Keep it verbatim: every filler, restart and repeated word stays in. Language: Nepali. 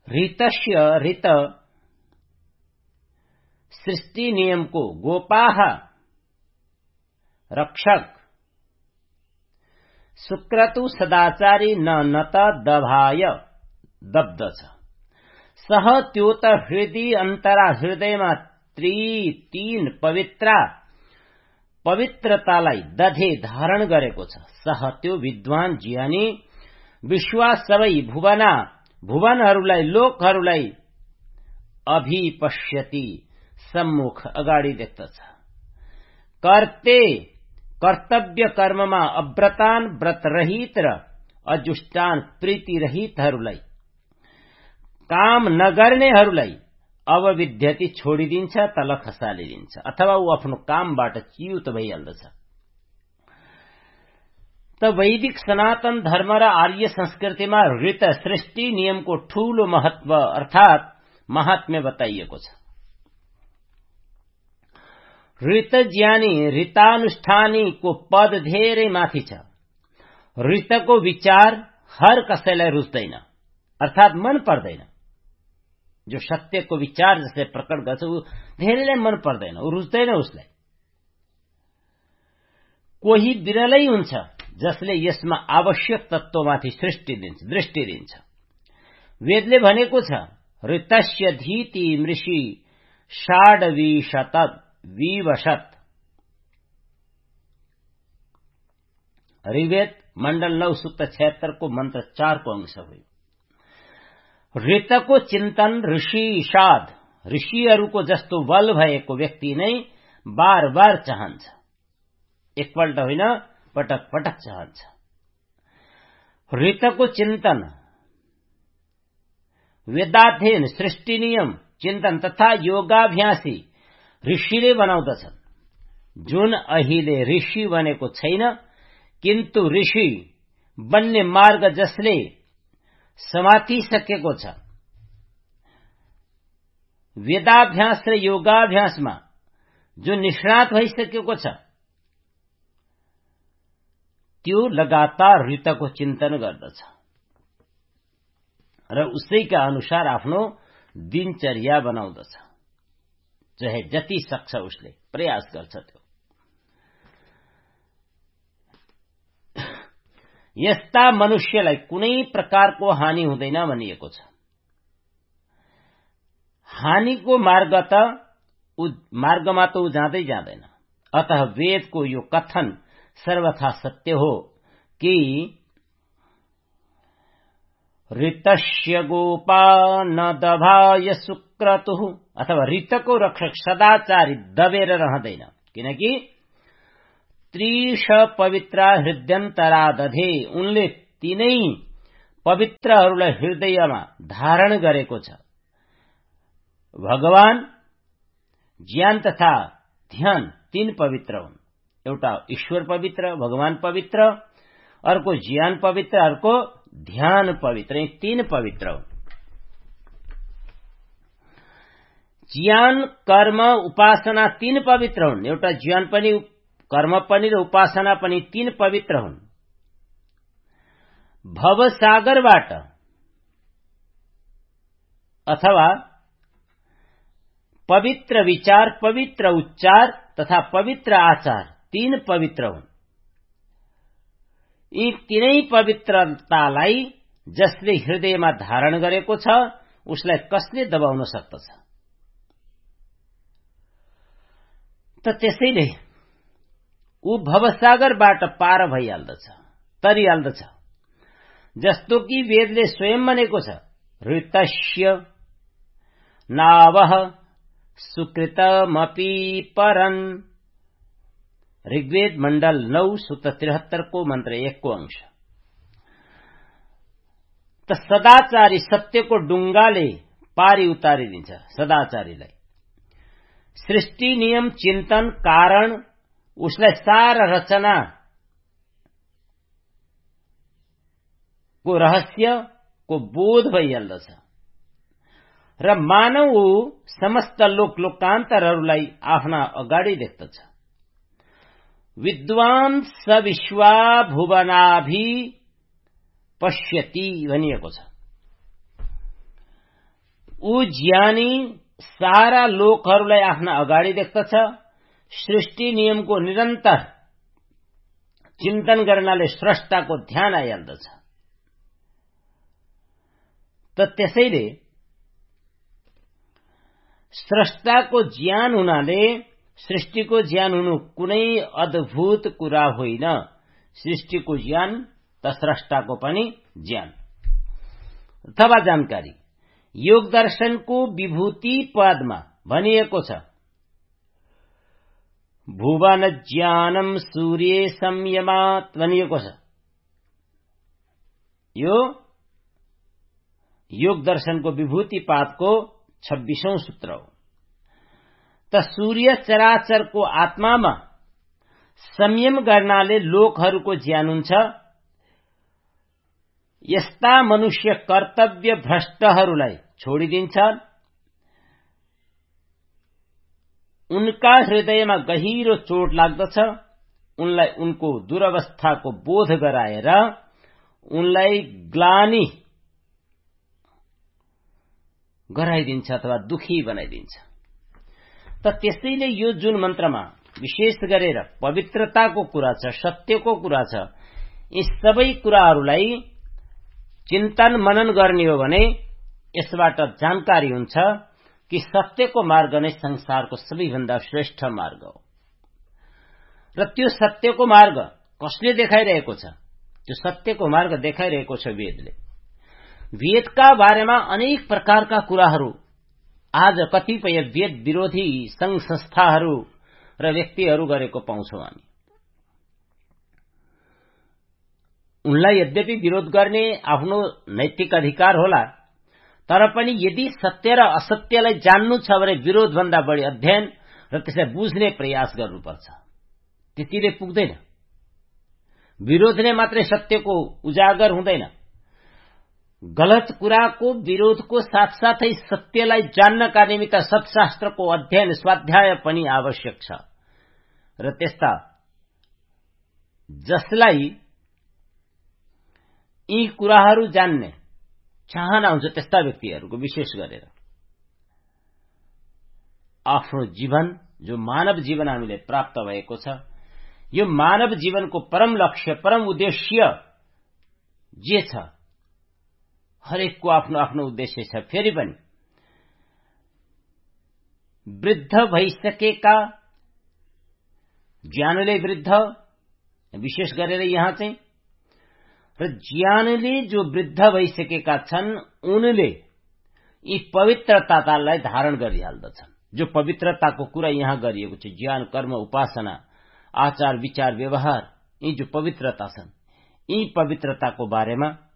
ऋतस्य ऋत सृष्टि नियम को गोपाः रक्षक सुक्रतु सदाचारी न नत दभाय दब्दछ सह त्योत हृदय अंतरा हृदयमा त्री तीन पवित्रा पवित्रतालाई दधे धारण गरेको छ सह त्यो विद्वान ज्ञानी विश्वास सबै भुवना भुवनहरूलाई लोकहरूलाई अभिपश्यति सम्मुख अगाडि देख्दछ कर्ते कर्तव्य कर्ममा अव्रतान व्रत रहित र अजुष्टान प्रीति रहितहरूलाई काम नगर्नेहरूलाई अवविद्यति छोडिदिन्छ तल खसालिदिन्छ अथवा ऊ आफ्नो कामबाट च्युत भइहाल्दछ त वैदिक सनातन धर्म र आर्य संस्कृतिमा ऋत सृष्टि नियमको ठूलो महत्व अर्थात महात्म्य बताइएको छ ऋत ज्ञानी ऋतानुष्ठानीको पद धेरै माथि छ ऋतको विचार हर कसैलाई रुच्दैन अर्थात मन पर्दैन जो सत्यको विचार जसले प्रकट गर्छ ऊ धेरैलाई मन पर्दैन ऊ रुच्दैन उसलाई कोही बिरलै हुन्छ जसले यसमा आवश्यक तत्वमाथि सृष्टि दिन्छ दृष्टि दिन्छ वेदले भनेको छ ऋतस्य धीति मृषि षाडविशत विवशत ऋग्वेद मण्डल नौ सूक्त छिहत्तर को मंत्र चार को अंश हो ऋतको चिन्तन ऋषि षाद ऋषिहरूको जस्तो बल भएको व्यक्ति नै बार बार चाहन्छ एकपल्ट होइन पटक पटक चाहन्छ ऋतको चिन्तन वेदाध्ययन सृष्टि नियम चिन्तन तथा योगाभ्यासी ऋषिले बनाउँदछन् जुन अहिले ऋषि बनेको छैन किन्तु ऋषि बन्ने मार्ग जसले समातिसकेको छ वेदाभ्यास र योगाभ्यासमा जो निष्णात भइसकेको छ त्यो लगातार ऋतको चिन्तन गर्दछ र उसैका अनुसार आफ्नो दिनचर्या बनाउँदछ चाहे जति सक्छ उसले प्रयास गर्छ त्यो यस्ता मनुष्यलाई कुनै प्रकारको हानि हुँदैन भनिएको छ हानिको मार्ग त मार्गमा त उ जाँदै जाँदैन अतः वेदको यो कथन सर्वथा सत्य हो कि ऋतस्य गोपा न दभाय सुक्रतुः अथवा ऋतको रक्षक सदाचारी दबेर रहँदैन किनकि त्रिश पवित्र हृदयन्तरा दधे उनले तीनै पवित्रहरूलाई हृदयमा धारण गरेको छ भगवान ज्ञान तथा ध्यान तीन पवित्र हुन् एउटा ईश्वर पवित्र भगवान पवित्र अर्को ज्ञान पवित्र अर्को ध्यान पवित्र यी तीन पवित्र हुन् ज्ञान कर्म उपासना तीन पवित्र हुन् एउटा ज्ञान पनि कर्म पनि र उपासना पनि तीन पवित्र हुन् भवसागरबाट अथवा पवित्र विचार पवित्र उच्चार तथा पवित्र आचार तीन पवित्र हुन् यी तीनै पवित्रतालाई जसले हृदयमा धारण गरेको छ उसलाई कसले दबाउन सक्दछ त त्यसैले ऊ भवसागरबाट पार भइहाल्दछ तरिहाल्दछ जस्तो कि वेदले स्वयं भनेको छ ऋतस्य नावः सुकृतमपि परन् ऋग्वेद मण्डल नौ सूत्र त्रिहत्तर को मंत्र एक को अंश त सदाचारी सत्यको डुङ्गाले पारी उतारिदिन्छ सदाचारीलाई सृष्टि नियम चिन्तन कारण उसलाई सारा रचना को रहस्य को बोध भइहाल्दछ र मानव समस्त लोक लोकान्तरहरूलाई आफ्ना अगाडि देख्दछ विद्वान स विश्वा भुवनाभि पश्यति भनिएको छ ऊ ज्ञानी सारा लोकहरूलाई आफ्ना अगाडि देख्दछ। सृष्टि नियमको निरन्तर चिन्तन गर्नाले स्रष्टाको ध्यान आइहाल्दछ। त त्यसैले स्रष्टाको ज्ञान हुनाले सृष्टिको ज्ञान हुनु कुनै अद्भुत कुरा होइन। सृष्टिको ज्ञान त स्रष्टाको पनि ज्ञान अथवा जानकारी। योग दर्शनको विभूति पदमा भनिएको छ, भुवन ज्ञानम सूर्य संयमात् भनिएको छ। यो योग दर्शनको विभूति पादको छब्बीसौं सूत्र हो। त सूर्य चराचरको आत्मामा संयम गर्नाले लोकहरूको ज्ञान हुन्छ। यस्ता मनुष्य कर्तव्य भ्रष्टहरूलाई छोडिदिन्छन्। उनका हृदयमा गहिरो चोट लाग्दछ। उनलाई उनको दुरवस्थाको बोध गराएर उनलाई ग्लानि गराइदिन्छ अथवा दुखी बनाइदिन्छ। त त्यसैले यो जुन मन्त्रमा विशेष गरेर पवित्रताको कुरा छ, सत्यको कुरा छ, यी सबै कुराहरूलाई चिन्तन मनन गर्ने हो भने यसबाट जानकारी हुन्छ कि सत्यको मार्ग नै संसारको सबैभन्दा श्रेष्ठ मार्ग हो। र त्यो सत्यको मार्ग कसले देखाइरहेको छ? त्यो सत्यको मार्ग देखाइरहेको छ वेदले। वेदका बारेमा अनेक प्रकारका कुराहरू आज कतिपय वेद विरोधी संघ संस्थाहरू र व्यक्तिहरू गरेको पाउँछौं हामी। उनलाई यद्यपि विरोध गर्ने आफ्नो नैतिक अधिकार होला, तर पनि यदि सत्य र असत्यलाई जान्नु छ भने विरोधभन्दा बढी अध्ययन र त्यसलाई बुझ्ने प्रयास गर्नुपर्छ। त्यतिले पुग्दैन। विरोधले मात्रै सत्यको उजागर हुँदैन। गलत कुराको विरोधको साथसाथै सत्यलाई जान्नका निमित्त सत्शास्त्रको अध्ययन स्वाध्याय पनि आवश्यक छ। र त्यस्ता जसलाई यी कुराहरू जान्ने चाहना हुन्छ त्यस्ता व्यक्तिहरूको विशेष गरेर आफ्नो जीवन, जो मानव जीवन हामीले प्राप्त भएको छ, यो मानव जीवनको परम लक्ष्य, परम उद्देश्य जे छ, हरेकको आफ्नो आफ्नो उद्देश्य छ। फेरि पनि वृद्ध भइसकेका, ज्ञानले वृद्ध विशेष गरेर यहाँ चाहिँ, र ज्ञानले जो वृद्ध भइसकेका छन् उनले यी पवित्रतालाई धारण गरिहाल्दछन्। जो पवित्रताको कुरा यहाँ गरिएको छ, ज्ञान, कर्म, उपासना, आचार, विचार, व्यवहार, यी जो पवित्रता छन्, यी पवित्रताको बारेमा